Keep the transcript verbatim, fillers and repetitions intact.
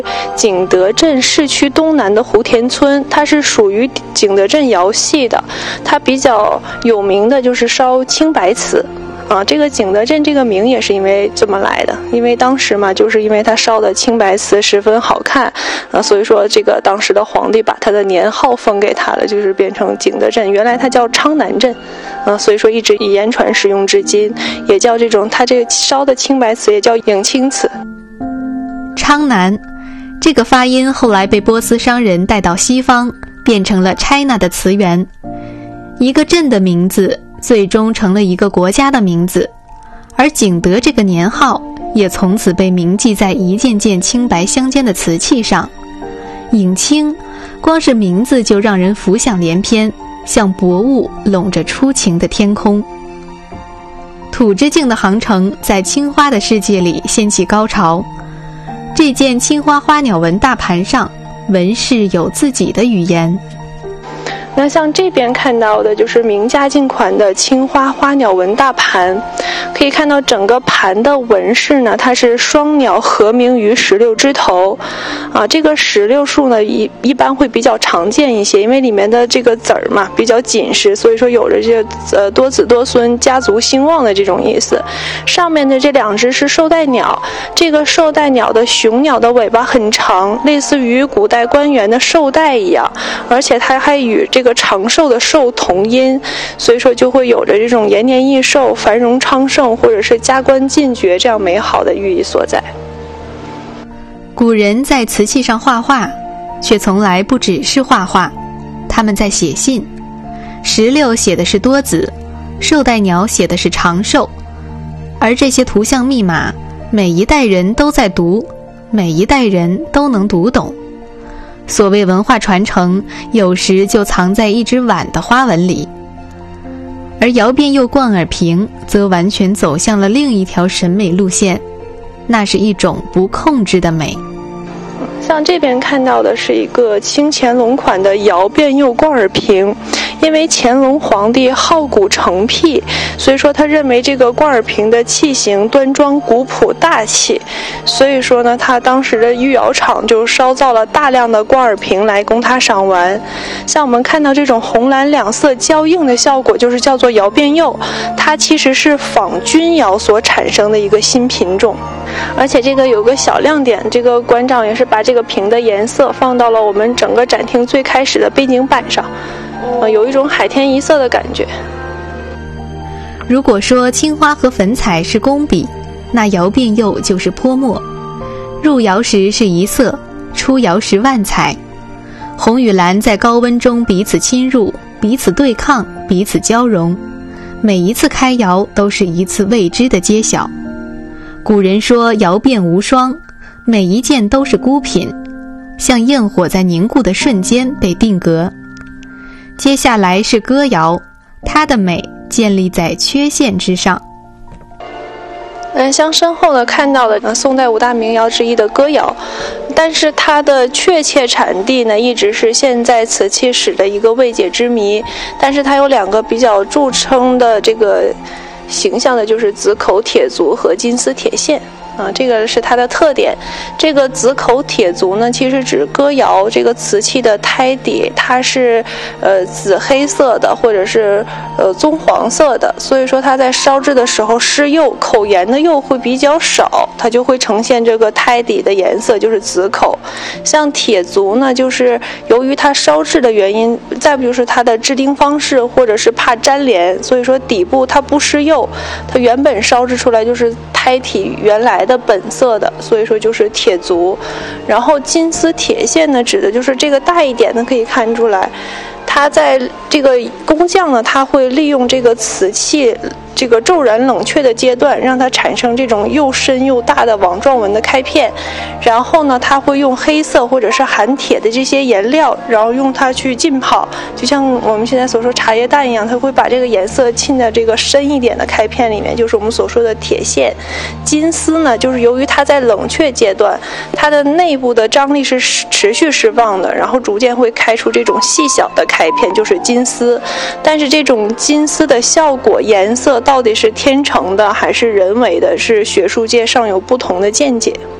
景德镇市区东南的湖田村，它是属于景德镇窑系的，它比较有名的就是烧青白瓷。啊，这个景德镇这个名也是因为这么来的，因为当时嘛，就是因为他烧的青白瓷十分好看，啊，所以说这个当时的皇帝把他的年号封给他了，就是变成景德镇。原来它叫昌南镇，啊，所以说一直以言传使用至今，也叫这种他这个烧的青白瓷也叫迎青瓷。 昌南这个发音后来被波斯商人带到西方，变成了 China 的词源，一个镇的名字最终成了一个国家的名字，而景德这个年号也从此被铭记在一件件青白相间的瓷器上。迎青，光是名字就让人浮想联翩，像薄雾笼着初晴的天空。土之境的航程在青花的世界里掀起高潮，这件青花花鸟纹大盘上，纹饰有自己的语言。 那像这边看到的就是明嘉靖款的青花花鸟纹大盘，可以看到整个盘的纹饰呢，它是双鸟合鸣于石榴枝头，啊，这个石榴树呢一一般会比较常见一些，因为里面的这个籽儿嘛比较紧实，所以说有着这呃多子多孙、家族兴旺的这种意思。上面的这两只是绶带鸟，这个绶带鸟的雄鸟的尾巴很长，类似于古代官员的绶带一样，而且它还与这个长寿的寿同音，所以说就会有着这种延年益寿、繁荣昌盛，或者是加官进爵这样美好的寓意所在。 古人在瓷器上画画，却从来不只是画画，他们在写信。石榴写的是多子，绶带鸟写的是长寿，而这些图像密码，每一代人都在读，每一代人都能读懂。所谓文化传承，有时就藏在一只碗的花纹里，而窑变釉冠耳瓶则完全走向了另一条审美路线，那是一种不控制的美。 像这边看到的是一个清乾隆款的窑变釉冠耳瓶，因为乾隆皇帝好古成癖，所以说他认为这个冠耳瓶的器型端庄古朴大气，所以说呢，他当时的御窑厂就烧造了大量的冠耳瓶来供他赏玩。像我们看到这种红蓝两色交映的效果，就是叫做窑变釉，它其实是仿钧窑所产生的一个新品种。而且这个有个小亮点，这个馆长也是把这个瓶的颜色放到了我们整个展厅最开始的背景板上，呃，有一种海天一色的感觉。 如果说青花和粉彩是工笔，那窑变釉就是泼墨。入窑时是一色，出窑时万彩。红与蓝在高温中彼此侵入，彼此对抗，彼此交融。每一次开窑都是一次未知的揭晓。古人说窑变无双，每一件都是孤品，像焰火在凝固的瞬间被定格。接下来是歌窑，它的美建立在缺陷之上。 嗯，像身后的看到的，呃，宋代五大名窑之一的歌窑，但是它的确切产地呢，一直是现在瓷器史的一个未解之谜。但是它有两个比较著称的这个形象的，就是紫口铁足和金丝铁线。啊，这个是它的特点。这个紫口铁足呢，其实指歌窑这个瓷器的胎底，它是呃紫黑色的，或者是呃棕黄色的，所以说它在烧制的时候施釉，口沿的釉会比较少，它就会呈现这个胎底的颜色，就是紫口。像铁足呢，就是由于它烧制的原因，再不就是它的制钉方式，或者是怕粘连，所以说底部它不施釉，它原本烧制出来就是胎体原来的本色的，所以说就是铁足。然后金丝铁线呢，指的就是这个大一点的，可以看出来它在这个工匠呢，他会利用这个瓷器这个骤然冷却的阶段，让它产生这种又深又大的网状纹的开片。然后呢，它会用黑色或者是含铁的这些颜料，然后用它去浸泡，就像我们现在所说茶叶蛋一样，它会把这个颜色浸在这个深一点的开片里面，就是我们所说的铁线。金丝呢，就是由于它在冷却阶段，它的内部的张力是持续释放的，然后逐渐会开出这种细小的开片，就是金丝。但是这种金丝的效果颜色到底是天成的还是人为的，是学术界尚有不同的见解。